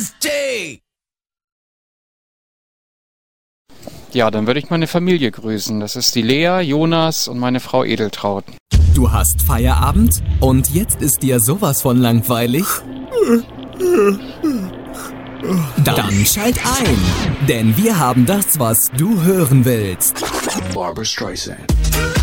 Nasty! Ja, dann würde ich meine Familie grüßen. Das ist die Lea, Jonas und meine Frau Edeltraut. Du hast Feierabend und jetzt ist dir sowas von langweilig? Dann schalt ein, denn wir haben das, was du hören willst. Barbra Streisand.